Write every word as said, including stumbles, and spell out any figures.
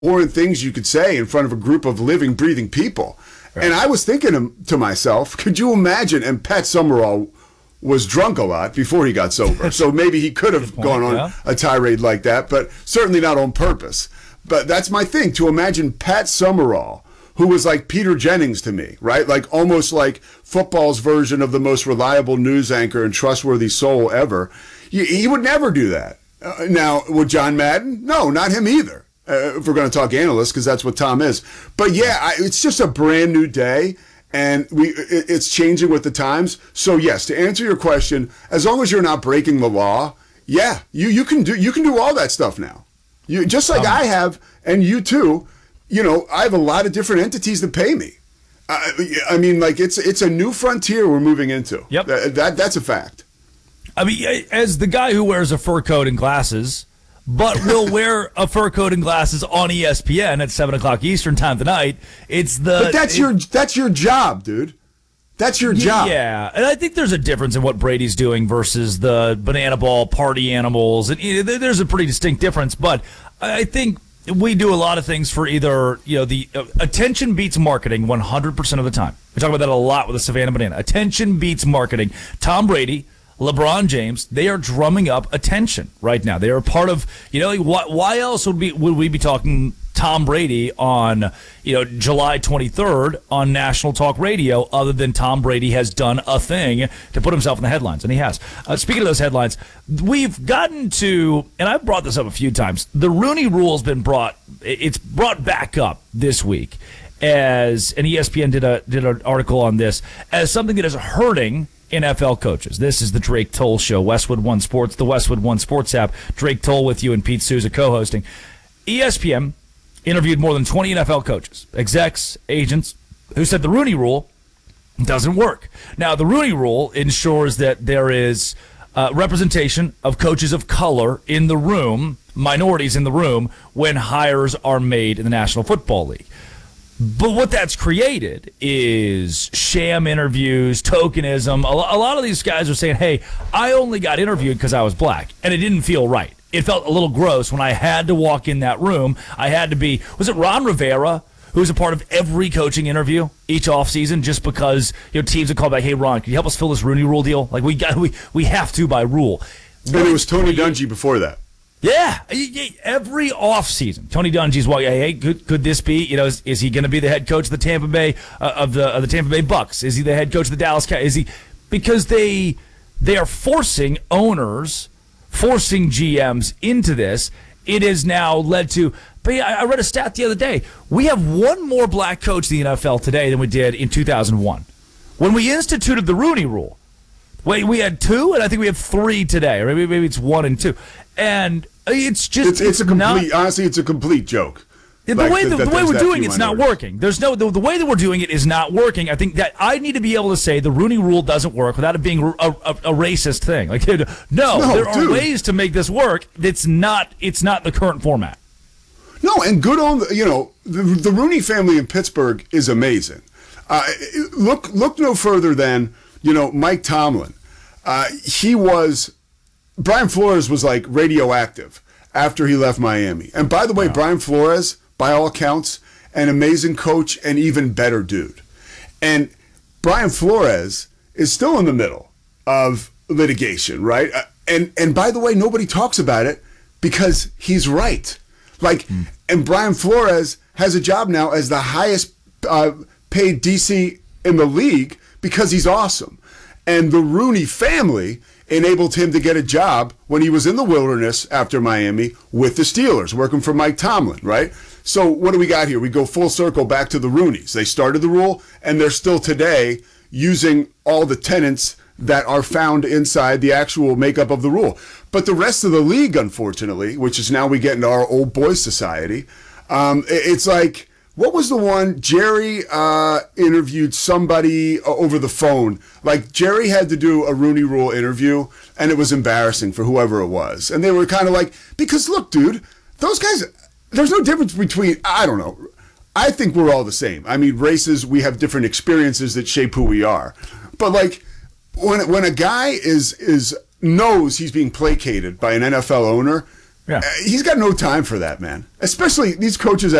abhorrent things you could say in front of a group of living, breathing people. Right. And I was thinking to myself, could you imagine? And Pat Summerall was drunk a lot before he got sober, so maybe he could have point, gone on yeah. a tirade like that, but certainly not on purpose. But that's my thing, to imagine Pat Summerall, who was like Peter Jennings to me, right? Like almost like football's version of the most reliable news anchor and trustworthy soul ever. He, he would never do that. Uh, now, would John Madden? No, not him either. Uh, if we're going to talk analysts, because that's what Tom is. But yeah, I, it's just a brand new day. And we, it's changing with the times. So yes, to answer your question, as long as you're not breaking the law, yeah, you, you can do you can do all that stuff now. You just like um, I have, and you too. You know, I have a lot of different entities that pay me. I, I mean, like it's it's a new frontier we're moving into. Yep, that, that that's a fact. I mean, as the guy who wears a fur coat and glasses, but will wear a fur coat and glasses on E S P N at seven o'clock Eastern time tonight. It's the but that's it, your that's your job, dude. That's your job. Yeah, and I think there's a difference in what Brady's doing versus the banana ball party animals, and you know, there's a pretty distinct difference. But I think we do a lot of things for either you know the uh, attention beats marketing one hundred percent of the time. We talk about that a lot with the Savannah Banana. Attention beats marketing. Tom Brady, LeBron James, they are drumming up attention right now. They are part of, you know, why, why else would we would we be talking Tom Brady on, you know, July twenty-third on National Talk Radio other than Tom Brady has done a thing to put himself in the headlines, and he has. Uh, speaking of those headlines, we've gotten to, and I've brought this up a few times, the Rooney Rule has been brought, it's brought back up this week as, and E S P N did a did an article on this, as something that is hurting N F L coaches. This is the Drake Toll Show, Westwood One Sports, the Westwood One Sports app. Drake Toll with you and Pete Souza co-hosting. E S P N interviewed more than twenty N F L coaches, execs, agents, who said the Rooney Rule doesn't work. Now, the Rooney Rule ensures that there is uh, representation of coaches of color in the room, minorities in the room, when hires are made in the National Football League. But what that's created is sham interviews, tokenism. A lot of these guys are saying, hey, I only got interviewed because I was black, and it didn't feel right. It felt a little gross when I had to walk in that room. I had to be, was it Ron Rivera, who's a part of every coaching interview each offseason just because you know teams would call back, hey, Ron, can you help us fill this Rooney Rule deal? Like, we got, we, we have to by rule. And it was Tony Dungy before that. Yeah, every offseason, Tony Dungy's walking. Hey, could, could this be? You know, is, is he going to be the head coach of the Tampa Bay uh, of the of the Tampa Bay Bucks? Is he the head coach of the Dallas Cowboys? Is he? Because they they are forcing owners, forcing G Ms into this. It has now led to. But yeah, I read a stat the other day. We have one more black coach in the N F L today than we did in two thousand one, when we instituted the Rooney Rule. Wait, we had two, and I think we have three today, or maybe maybe it's one and two, and it's just it's, it's, it's a complete. Not, honestly, it's a complete joke. The like way the, the, the way we're doing it's not minorities. working. There's no the, the way that we're doing it is not working. I think that I need to be able to say the Rooney Rule doesn't work without it being a, a, a racist thing. Like, no, no there dude. are ways to make this work. It's not. It's not the current format. No, and good on the, you know the, the Rooney family in Pittsburgh is amazing. Uh, look look no further than you know Mike Tomlin. Uh, he was Brian Flores was like radioactive after he left Miami. And by the way, wow. Brian Flores, by all accounts, an amazing coach and even better dude. And Brian Flores is still in the middle of litigation, right? Uh, and and by the way, nobody talks about it because he's right. Like, mm. and Brian Flores has a job now as the highest uh, paid D C in the league because he's awesome. And the Rooney family enabled him to get a job when he was in the wilderness after Miami with the Steelers, working for Mike Tomlin, right? So what do we got here? We go full circle back to the Rooneys. They started the rule, and they're still today using all the tenets that are found inside the actual makeup of the rule. But the rest of the league, unfortunately, which is now we get into our old boys society, um, it's like, what was the one? Jerry uh, interviewed somebody over the phone. Like, Jerry had to do a Rooney Rule interview, and it was embarrassing for whoever it was. And they were kind of like, because look, dude, those guys, there's no difference between, I don't know. I think we're all the same. I mean, races, we have different experiences that shape who we are. But, like, when when a guy is is knows he's being placated by an N F L owner, Yeah. Uh, he's got no time for that, man. Especially these coaches